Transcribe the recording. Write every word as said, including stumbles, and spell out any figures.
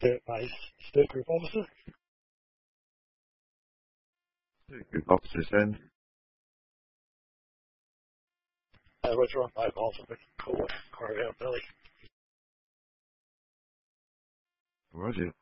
State, my state group officer. Group officer send. I withdraw my call from the court, Carvel Billy. Roger.